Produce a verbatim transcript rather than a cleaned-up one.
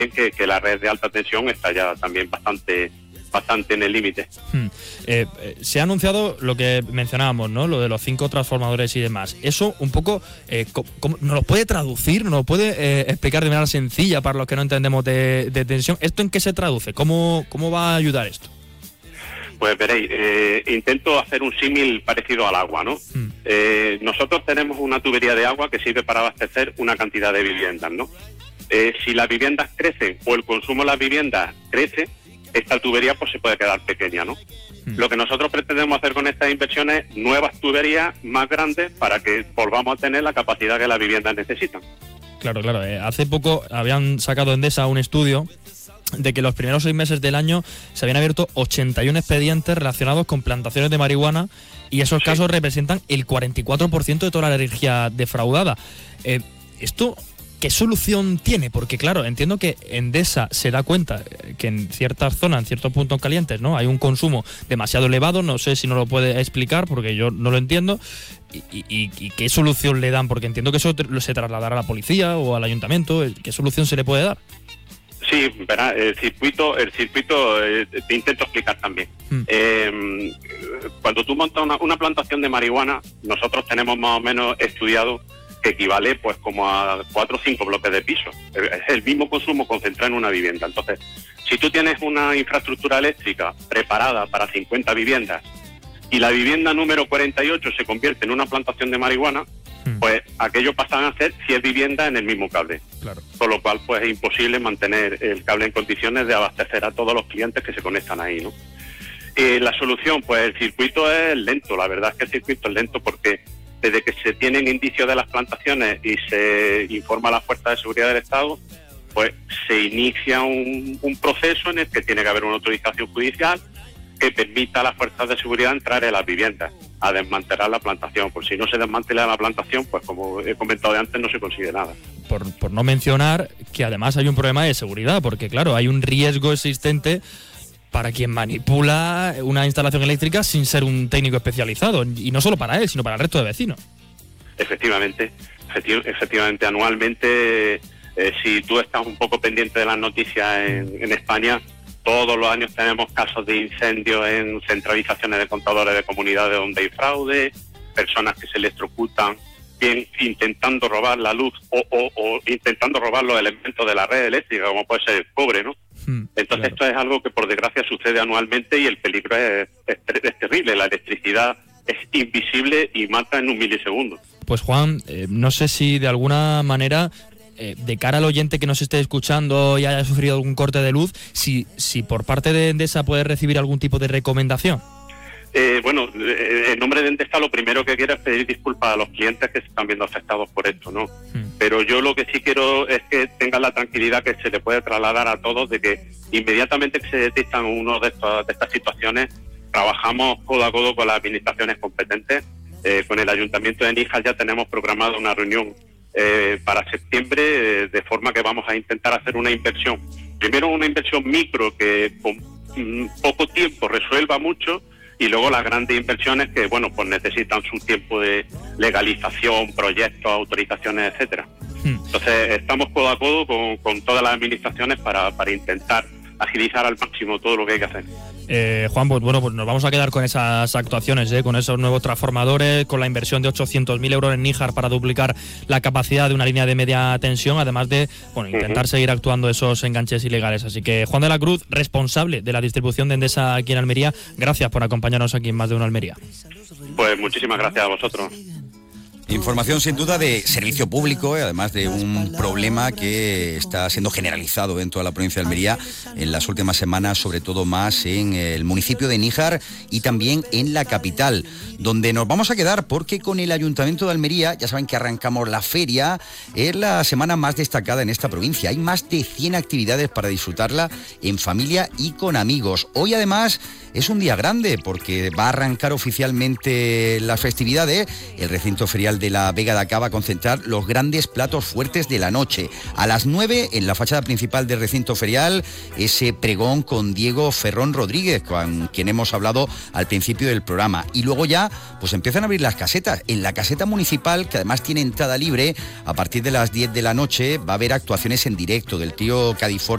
que, que la red de alta tensión está ya también bastante bastante en el límite. Hmm. Eh, eh, se ha anunciado lo que mencionábamos, ¿no? Lo de los cinco transformadores y demás. Eso un poco, eh, ¿cómo, ¿nos lo puede traducir? ¿Nos lo puede eh, explicar de manera sencilla para los que no entendemos de, de tensión? ¿Esto en qué se traduce? ¿Cómo, cómo va a ayudar esto? Pues veréis, eh, intento hacer un símil parecido al agua, ¿no? Hmm. Eh, nosotros tenemos una tubería de agua que sirve para abastecer una cantidad de viviendas, ¿no? Eh, si las viviendas crecen o el consumo de las viviendas crece, esta tubería pues se puede quedar pequeña, ¿no? Hmm. Lo que nosotros pretendemos hacer con estas inversiones, nuevas tuberías más grandes para que volvamos a tener la capacidad que las viviendas necesitan. Claro, claro. Eh, hace poco habían sacado Endesa un estudio de que los primeros seis meses del año se habían abierto ochenta y uno expedientes relacionados con plantaciones de marihuana y esos sí. casos representan el cuarenta y cuatro por ciento de toda la energía defraudada. Eh, esto... ¿Qué solución tiene? Porque claro, entiendo que Endesa se da cuenta que en ciertas zonas, en ciertos puntos calientes, ¿no? Hay un consumo demasiado elevado, no sé si nos lo puede explicar porque yo no lo entiendo. ¿Y, y, y qué solución le dan? Porque entiendo que eso se trasladará a la policía o al ayuntamiento. ¿Qué solución se le puede dar? Sí, verá, el circuito, el circuito eh, te intento explicar también. Hmm. Eh, cuando tú montas una, una plantación de marihuana, nosotros tenemos más o menos estudiado que equivale pues como a cuatro o cinco bloques de piso. Es el mismo consumo concentrado en una vivienda. Entonces, si tú tienes una infraestructura eléctrica preparada para cincuenta viviendas y la vivienda número cuarenta y ocho se convierte en una plantación de marihuana, hmm. pues aquello pasan a ser cien viviendas en el mismo cable. Claro. Con lo cual pues es imposible mantener el cable en condiciones de abastecer a todos los clientes que se conectan ahí, ¿no? Eh, la solución, pues el circuito es lento. La verdad es que el circuito es lento porque desde que se tienen indicios de las plantaciones y se informa a las fuerzas de seguridad del Estado, pues se inicia un, un proceso en el que tiene que haber una autorización judicial que permita a las fuerzas de seguridad entrar en las viviendas a desmantelar la plantación. Por si no se desmantela la plantación, pues como he comentado de antes, no se consigue nada. Por, por no mencionar que además hay un problema de seguridad, porque claro, hay un riesgo existente para quien manipula una instalación eléctrica sin ser un técnico especializado, y no solo para él, sino para el resto de vecinos. Efectivamente, efecti- efectivamente, anualmente, eh, si tú estás un poco pendiente de las noticias en, en España, todos los años tenemos casos de incendios en centralizaciones de contadores de comunidades donde hay fraude, personas que se electrocutan, bien intentando robar la luz o, o, o intentando robar los elementos de la red eléctrica, como puede ser el cobre, ¿no? Entonces claro. Esto es algo que por desgracia sucede anualmente y el peligro es, es, es terrible. La electricidad es invisible y mata en un milisegundo. Pues Juan, eh, no sé si de alguna manera, eh, de cara al oyente que nos esté escuchando y haya sufrido algún corte de luz, si, si por parte de Endesa puede recibir algún tipo de recomendación. Eh, bueno, eh, en nombre de Endesa lo primero que quiero es pedir disculpas a los clientes que se están viendo afectados por esto, ¿no? Hmm. Pero yo lo que sí quiero es que tengan la tranquilidad que se le puede trasladar a todos de que inmediatamente que se detectan uno de, estos, de estas situaciones, trabajamos codo a codo con las administraciones competentes. Eh, con el Ayuntamiento de Níjar ya tenemos programada una reunión eh, para septiembre, eh, de forma que vamos a intentar hacer una inversión. Primero una inversión micro que con mm, poco tiempo resuelva mucho, y luego las grandes inversiones que, bueno, pues necesitan su tiempo de legalización, proyectos, autorizaciones, etcétera. Hmm. Entonces, estamos codo a codo con, con todas las administraciones para, para intentar agilizar al máximo todo lo que hay que hacer. Eh, Juan, pues bueno, pues nos vamos a quedar con esas actuaciones, ¿eh? Con esos nuevos transformadores, con la inversión de ochocientos mil euros en Níjar para duplicar la capacidad de una línea de media tensión, además de bueno, intentar uh-huh. seguir actuando esos enganches ilegales. Así que Juan de la Cruz, responsable de la distribución de Endesa aquí en Almería, gracias por acompañarnos aquí en Más de Uno Almería. Pues muchísimas gracias a vosotros. Información sin duda de servicio público, además de un problema que está siendo generalizado en toda la provincia de Almería en las últimas semanas, sobre todo más en el municipio de Níjar y también en la capital, donde nos vamos a quedar porque con el Ayuntamiento de Almería, ya saben que arrancamos la feria, es la semana más destacada en esta provincia. Hay más de cien actividades para disfrutarla en familia y con amigos. Hoy además es un día grande porque va a arrancar oficialmente las festividades. El recinto ferial de la Vega de Acá va a concentrar los grandes platos fuertes de la noche. A las nueve, en la fachada principal del recinto ferial, ese pregón con Diego Ferrón Rodríguez, con quien hemos hablado al principio del programa. Y luego ya, pues empiezan a abrir las casetas. En la caseta municipal, que además tiene entrada libre, a partir de las diez de la noche va a haber actuaciones en directo del trío Cadiforte